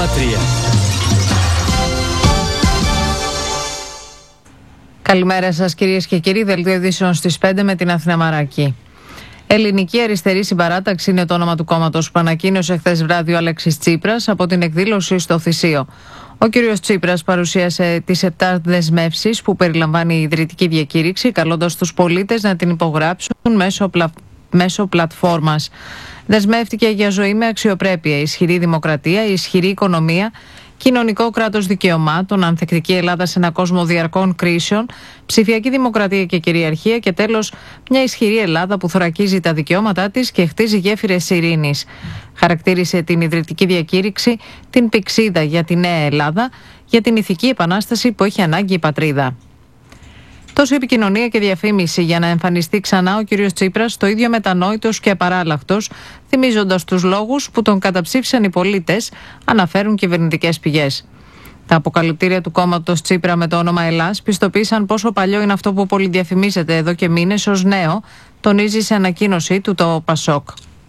Καλημέρα σας κυρίες και κύριοι, δελτίο ειδήσεων στις 5 με την Αθηνά Μαράκη. Ελληνική Αριστερή Συμπαράταξη είναι το όνομα του κόμματος που ανακοίνωσε χθες βράδυ ο Αλέξης Τσίπρας από την εκδήλωση στο Θησείο. Ο κύριος Τσίπρας παρουσίασε τις 7 δεσμεύσεις που περιλαμβάνει η ιδρυτική διακήρυξη, καλώντας τους πολίτες να την υπογράψουν μέσω πλατφόρμας. Δεσμεύτηκε για ζωή με αξιοπρέπεια, ισχυρή δημοκρατία, ισχυρή οικονομία, κοινωνικό κράτος δικαιωμάτων, ανθεκτική Ελλάδα σε ένα κόσμο διαρκών κρίσεων, ψηφιακή δημοκρατία και κυριαρχία και τέλος μια ισχυρή Ελλάδα που θωρακίζει τα δικαιώματά της και χτίζει γέφυρες ειρήνης. Χαρακτήρισε την ιδρυτική διακήρυξη την πηξίδα για τη νέα Ελλάδα, για την ηθική επανάσταση που έχει ανάγκη η πατρίδα. Τόσο επικοινωνία και διαφήμιση για να εμφανιστεί ξανά ο κύριος Τσίπρας, το ίδιο μετανόητος και απαράλλαχτος, θυμίζοντας τους λόγους που τον καταψήφισαν οι πολίτες, αναφέρουν κυβερνητικές πηγές. Τα αποκαλυπτήρια του κόμματος Τσίπρα με το όνομα Ελλάς πιστοποίησαν πόσο παλιό είναι αυτό που πολυδιαφημίζεται εδώ και μήνες ως νέο, τονίζει σε ανακοίνωσή του το Πασόκ.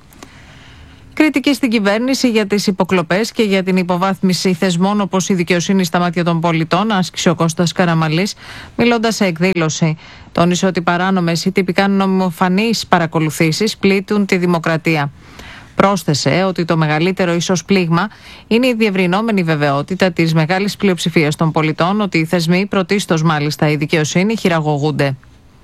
Κριτική στην κυβέρνηση για τις υποκλοπές και για την υποβάθμιση θεσμών όπως η δικαιοσύνη στα μάτια των πολιτών, άσκησε ο Κώστας Καραμανλής, μιλώντας σε εκδήλωση. Τόνισε ότι παράνομες ή τυπικά νομιμοφανείς παρακολουθήσεις πλήττουν τη δημοκρατία. Πρόσθεσε ότι το μεγαλύτερο ίσως πλήγμα είναι η διευρυνόμενη βεβαιότητα της μεγάλης πλειοψηφίας των πολιτών ότι οι θεσμοί, πρωτίστως μάλιστα η δικαιοσύνη, χειραγωγούνται.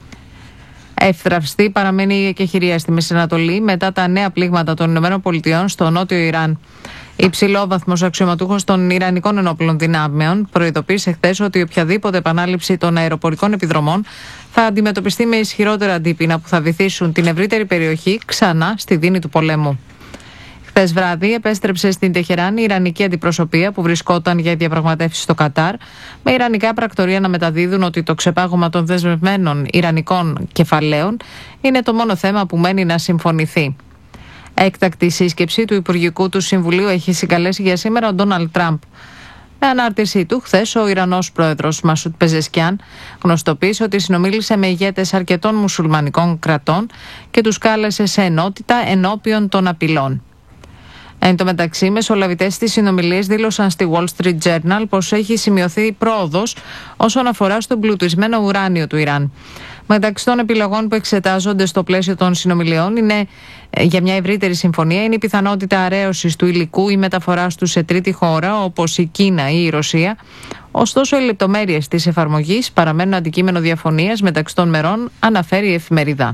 Εύθραυστη παραμένει η εκεχηρία στη Μέση Ανατολή μετά τα νέα πλήγματα των ΗΠΑ στο νότιο Ιράν. Υψηλόβαθμος αξιωματούχος των Ιρανικών Ενόπλων Δυνάμεων προειδοποίησε χθες ότι οποιαδήποτε επανάληψη των αεροπορικών επιδρομών θα αντιμετωπιστεί με ισχυρότερα αντίπεινα που θα βυθίσουν την ευρύτερη περιοχή ξανά στη δίνη του πολέμου. Χθες βράδυ επέστρεψε στην Τεχεράνη η Ιρανική αντιπροσωπεία που βρισκόταν για διαπραγματεύσεις στο Κατάρ, με ιρανικά πρακτορία να μεταδίδουν ότι το ξεπάγωμα των δεσμευμένων ιρανικών κεφαλαίων είναι το μόνο θέμα που μένει να συμφωνηθεί. Έκτακτη σύσκεψη του Υπουργικού του Συμβουλίου έχει συγκαλέσει για σήμερα ο Ντόναλντ Τραμπ. Με ανάρτησή του, χθες ο Ιρανός πρόεδρος Μασούτ Πεζεσκιάν γνωστοποίησε ότι συνομίλησε με ηγέτες αρκετών μουσουλμανικών κρατών και τους κάλεσε σε ενότητα ενώπιον των απειλών. Εν τω μεταξύ, μεσολαβητές στις συνομιλίες δήλωσαν στη Wall Street Journal πως έχει σημειωθεί πρόοδος όσον αφορά στο εμπλουτισμένο ουράνιο του Ιράν. Μεταξύ των επιλογών που εξετάζονται στο πλαίσιο των συνομιλιών για μια ευρύτερη συμφωνία είναι η πιθανότητα αρέωσης του υλικού ή μεταφοράς του σε τρίτη χώρα όπως η Κίνα ή η Ρωσία. Ωστόσο, οι λεπτομέρειες της εφαρμογής παραμένουν αντικείμενο διαφωνίας μεταξύ των μερών, αναφέρει η εφημερίδα.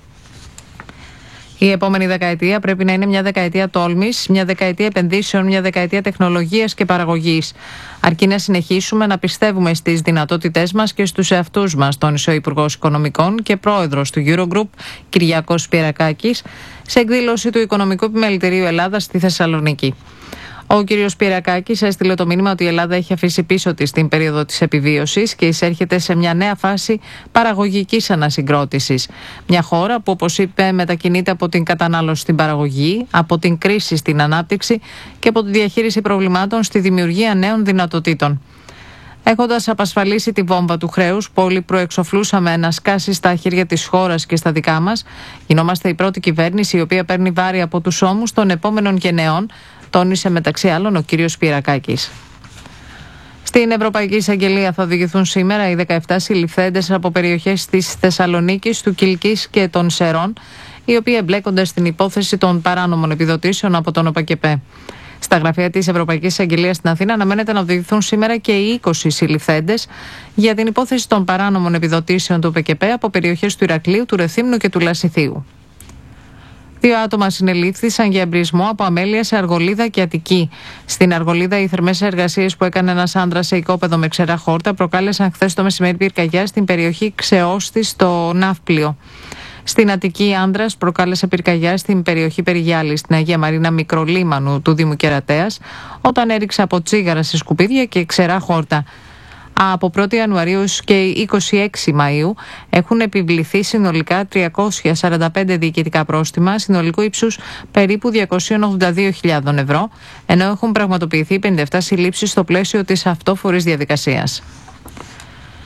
Η επόμενη δεκαετία πρέπει να είναι μια δεκαετία τόλμης, μια δεκαετία επενδύσεων, μια δεκαετία τεχνολογίας και παραγωγής. Αρκεί να συνεχίσουμε να πιστεύουμε στις δυνατότητές μας και στους εαυτούς μας, τόνισε ο Υπουργός Οικονομικών και Πρόεδρος του Eurogroup, Κυριάκος Πυρακάκης, σε εκδήλωση του Οικονομικού Επιμελητηρίου Ελλάδας στη Θεσσαλονίκη. Ο κ. Πυρακάκης έστειλε το μήνυμα ότι η Ελλάδα έχει αφήσει πίσω της την περίοδο της επιβίωσης και εισέρχεται σε μια νέα φάση παραγωγικής ανασυγκρότησης. Μια χώρα που, όπως είπε, μετακινείται από την κατανάλωση στην παραγωγή, από την κρίση στην ανάπτυξη και από τη διαχείριση προβλημάτων στη δημιουργία νέων δυνατοτήτων. Έχοντας απασφαλίσει τη βόμβα του χρέους που όλοι προεξοφλούσαμε να σκάσει στα χέρια της χώρας και στα δικά μας, γινόμαστε η πρώτη κυβέρνηση η οποία παίρνει βάρη από τους ώμους των επόμενων γενεών, τόνισε μεταξύ άλλων ο κύριος Πυρακάκης. Στην Ευρωπαϊκή Εισαγγελία θα οδηγηθούν σήμερα οι 17 συλληφθέντες από περιοχές της Θεσσαλονίκης, του Κιλκής και των Σερών, οι οποίοι εμπλέκονται στην υπόθεση των παράνομων επιδοτήσεων από τον ΟΠΑΚΕΠΕ. Στα γραφεία της Ευρωπαϊκής Εισαγγελίας στην Αθήνα αναμένεται να οδηγηθούν σήμερα και οι 20 συλληφθέντες για την υπόθεση των παράνομων επιδοτήσεων του ΟΠΑΚΕΠΕ από περιοχές του Ηρακλείου, του Ρεθύμνου και του Λασιθίου. 2 άτομα συνελήφθησαν για εμπρισμό από αμέλεια σε Αργολίδα και Αττική. Στην Αργολίδα, οι θερμές εργασίες που έκανε ένας άντρας σε οικόπεδο με ξερά χόρτα προκάλεσαν χθες το μεσημέρι πυρκαγιά στην περιοχή Ξεώστη στο Ναύπλιο. Στην Αττική, άντρας προκάλεσε πυρκαγιά στην περιοχή Περιγιάλη, στην Αγία Μαρίνα Μικρολίμανου του Δήμου Κερατέας, όταν έριξε από τσίγαρα σε σκουπίδια και ξερά χόρτα. Από 1η Ιανουαρίου και 26 Μαΐου έχουν επιβληθεί συνολικά 345 διοικητικά πρόστιμα συνολικού ύψους περίπου 282.000 ευρώ, ενώ έχουν πραγματοποιηθεί 57 συλλήψεις στο πλαίσιο της αυτόφορης διαδικασίας.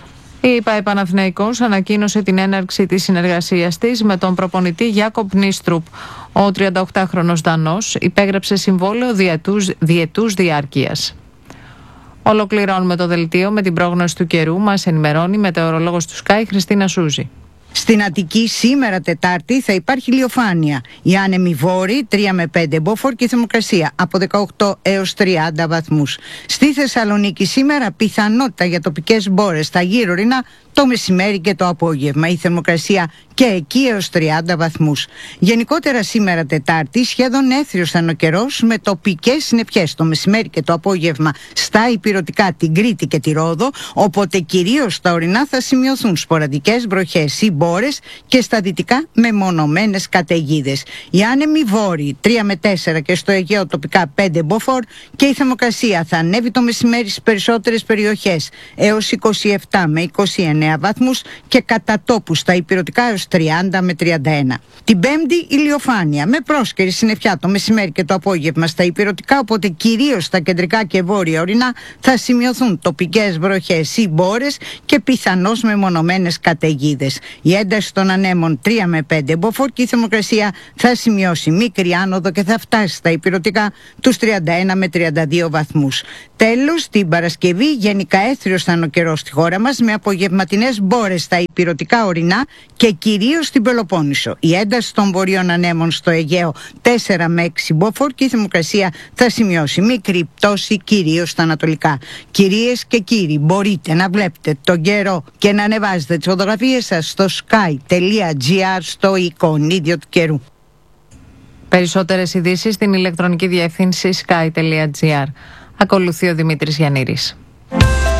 Η ΠΑΕ Παναθηναϊκός ανακοίνωσε την έναρξη της συνεργασίας της με τον προπονητή Γιάκοπ Νίστρουπ. Ο 38χρονος Δανός υπέγραψε συμβόλαιο διετούς διάρκειας. Ολοκληρώνουμε το δελτίο με την πρόγνωση του καιρού. Μας ενημερώνει η μετεωρολόγος του Sky Χριστίνα Σούζη. Στην Αττική σήμερα Τετάρτη θα υπάρχει ηλιοφάνεια. Οι άνεμοι βόρειοι 3 με 5 μποφόρ και η θερμοκρασία από 18 έως 30 βαθμούς. Στη Θεσσαλονίκη σήμερα πιθανότητα για τοπικές μπόρες στα γύρω-ρινά το μεσημέρι και το απόγευμα. Η θερμοκρασία και εκεί έως 30 βαθμούς. Γενικότερα σήμερα Τετάρτη σχεδόν έθριος θα είναι ο καιρός με τοπικές συννεφιές το μεσημέρι και το απόγευμα στα ηπειρωτικά, την Κρήτη και τη Ρόδο, οπότε κυρίως στα ορεινά θα σημειωθούν σποραδικές βροχές ή μπόρες και στα δυτικά μεμονωμένες καταιγίδες. Οι άνεμοι βόρειοι 3 με 4 και στο Αιγαίο τοπικά 5 μποφόρ και η θερμοκρασία θα ανέβει το μεσημέρι στις περισσότερες περιοχές έως 27 με 29 βαθμούς και κατά τόπου στα ηπειρωτικά έως 30 με 31. Την Πέμπτη ηλιοφάνεια με πρόσκαιρη συννεφιά το μεσημέρι και το απόγευμα στα ηπειρωτικά, οπότε κυρίως στα κεντρικά και βόρεια ορεινά θα σημειωθούν τοπικές βροχές ή μπόρες και πιθανώς μεμονωμένες καταιγίδες. Η ένταση των ανέμων 3 με 5 μποφόρ και η θερμοκρασία θα σημειώσει μικρή άνοδο και θα φτάσει στα ηπειρωτικά τους 31 με 32 βαθμούς. Τέλος, την Παρασκευή γενικά έθριος θα είναι ο καιρός στη χώρα μας με απογευματινές μπόρες στα ηπειρωτικά ορεινά και κυρίως στην Πελοπόννησο. Η ένταση των βορείων ανέμων στο Αιγαίο 4 με 6 μποφόρ και η θερμοκρασία θα σημειώσει μικρή πτώση κυρίως στα ανατολικά. Κυρίες και κύριοι, μπορείτε να βλέπετε τον καιρό και να ανεβάζετε τις φωτογραφίες σας στο sky.gr στο εικονίδιο του καιρού. Περισσότερες ειδήσεις στην ηλεκτρονική διεύθυνση sky.gr. Ακολουθεί ο Δημήτρης Γιαννήρης.